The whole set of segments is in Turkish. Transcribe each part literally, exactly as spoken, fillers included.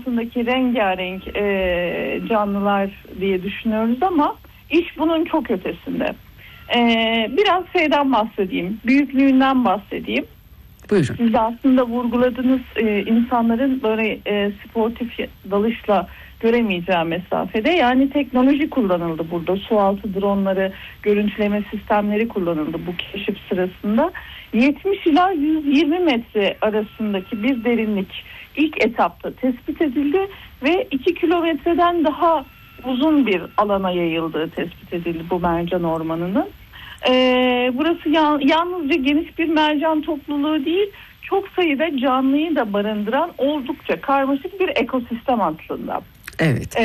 altındaki rengarenk e, canlılar diye düşünüyoruz ama iş bunun çok ötesinde. E, biraz şeyden bahsedeyim, büyüklüğünden bahsedeyim. Buyurun. Siz de aslında vurguladığınız e, insanların böyle e, sportif dalışla göremeyeceği mesafede, yani teknoloji kullanıldı burada. Sualtı dronları, görüntüleme sistemleri kullanıldı bu keşif sırasında. yetmiş ila yüz yirmi metre arasındaki bir derinlik ilk etapta tespit edildi ve iki kilometreden daha uzun bir alana yayıldığı tespit edildi bu mercan ormanının. Ee, burası ya, yalnızca geniş bir mercan topluluğu değil, çok sayıda canlıyı da barındıran oldukça karmaşık bir ekosistem aslında. Evet.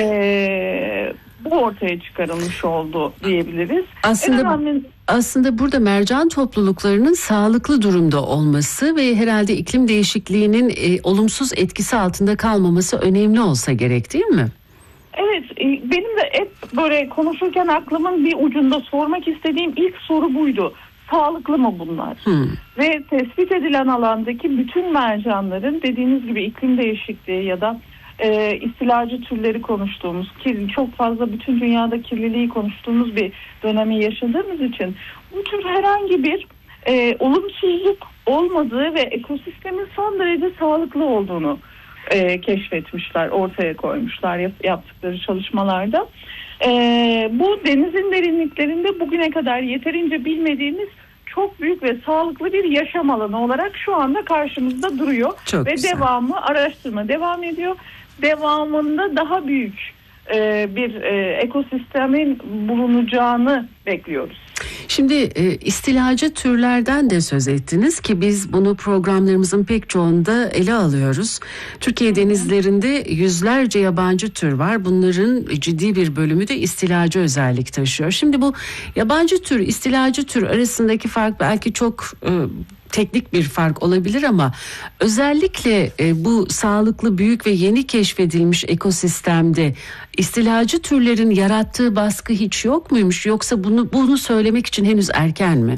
Ee, bu ortaya çıkarılmış oldu diyebiliriz. Aslında önemli... aslında burada mercan topluluklarının sağlıklı durumda olması ve herhalde iklim değişikliğinin e, olumsuz etkisi altında kalmaması önemli olsa gerek, değil mi? Evet, benim de hep böyle konuşurken aklımın bir ucunda sormak istediğim ilk soru buydu. Sağlıklı mı bunlar? Hmm. Ve tespit edilen alandaki bütün mercanların, dediğiniz gibi iklim değişikliği ya da e, istilacı türleri konuştuğumuz, kirli, çok fazla bütün dünyada kirliliği konuştuğumuz bir dönemi yaşadığımız için bu tür herhangi bir e, olumsuzluk olmadığı ve ekosistemin son derece sağlıklı olduğunu E, keşfetmişler, ortaya koymuşlar yap, yaptıkları çalışmalarda. E, bu denizin derinliklerinde bugüne kadar yeterince bilmediğimiz çok büyük ve sağlıklı bir yaşam alanı olarak şu anda karşımızda duruyor. Çok ve güzel. Devamı, araştırma devam ediyor. Devamında daha büyük e, bir e, ekosistemin bulunacağını bekliyoruz. Şimdi e, istilacı türlerden de söz ettiniz ki biz bunu programlarımızın pek çoğunda ele alıyoruz. Türkiye denizlerinde yüzlerce yabancı tür var. Bunların ciddi bir bölümü de istilacı özellik taşıyor. Şimdi bu yabancı tür, istilacı tür arasındaki fark belki çok e, teknik bir fark olabilir ama özellikle e, bu sağlıklı, büyük ve yeni keşfedilmiş ekosistemde istilacı türlerin yarattığı baskı hiç yok muymuş? Yoksa bunu bunu söylemek için henüz erken mi?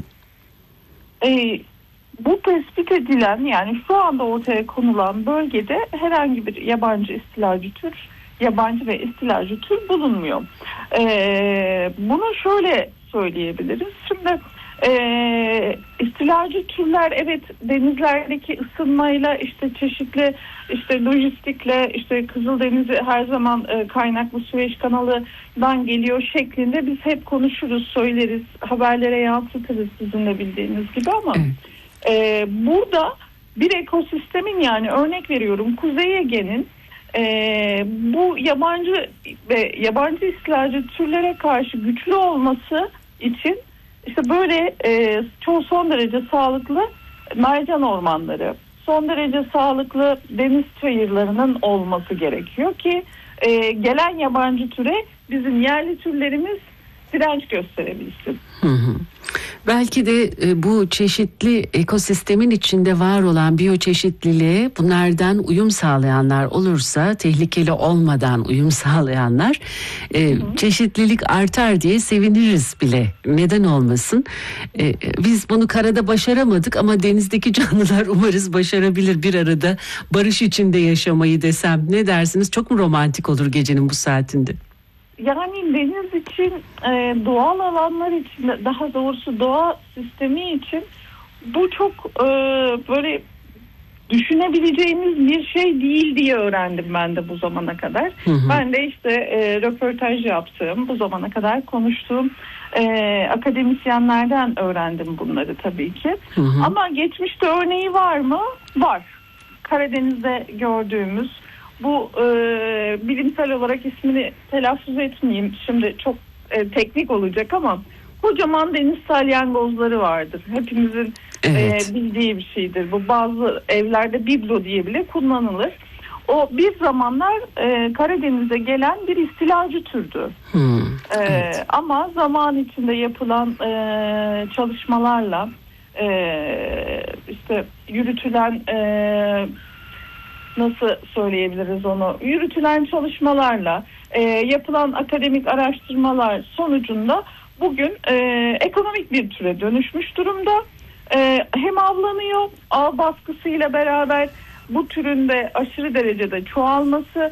E, bu tespit edilen, yani şu anda ortaya konulan bölgede herhangi bir yabancı istilacı tür, yabancı ve istilacı tür bulunmuyor. E, bunu şöyle söyleyebiliriz. Şimdi Ee, istilacı türler, evet, denizlerdeki ısınmayla, işte çeşitli işte lojistikle, işte Kızıldeniz'i her zaman e, kaynaklı Süveyş kanalından geliyor şeklinde biz hep konuşuruz, söyleriz, haberlere yansıtırız sizin de bildiğiniz gibi ama e, burada bir ekosistemin, yani örnek veriyorum Kuzey Ege'nin e, bu yabancı ve yabancı istilacı türlere karşı güçlü olması için İşte böyle e, çoğu son derece sağlıklı mercan ormanları, son derece sağlıklı deniz çayırlarının olması gerekiyor ki e, gelen yabancı türe bizim yerli türlerimiz direnç gösterebilsin. Hı hı. Belki de e, bu çeşitli ekosistemin içinde var olan biyoçeşitliliğe bunlardan uyum sağlayanlar olursa, tehlikeli olmadan uyum sağlayanlar, e, çeşitlilik artar diye seviniriz bile. Neden olmasın? E, biz bunu karada başaramadık ama denizdeki canlılar umarız başarabilir bir arada barış içinde yaşamayı desem. Ne dersiniz? Çok mu romantik olur gecenin bu saatinde? Yani deniz için, e, doğal alanlar için, daha doğrusu doğa sistemi için bu çok e, böyle düşünebileceğimiz bir şey değil diye öğrendim ben de bu zamana kadar. Hı hı. Ben de işte e, röportaj yaptığım, bu zamana kadar konuştuğum e, akademisyenlerden öğrendim bunları tabii ki. Hı hı. Ama geçmişte örneği var mı? Var. Karadeniz'de gördüğümüz bu e, bilimsel olarak ismini telaffuz etmeyeyim, şimdi çok e, teknik olacak ama kocaman deniz salyangozları vardır. Hepimizin evet. e, bildiği bir şeydir. Bu bazı evlerde biblo diye bile kullanılır. O bir zamanlar e, Karadeniz'e gelen bir istilacı türdü. Hmm, e, evet. Ama zaman içinde yapılan e, çalışmalarla e, işte yürütülen e, nasıl söyleyebiliriz onu? Yürütülen çalışmalarla, e, yapılan akademik araştırmalar sonucunda bugün e, ekonomik bir türe dönüşmüş durumda. E, hem avlanıyor, av baskısıyla beraber bu türün de aşırı derecede çoğalması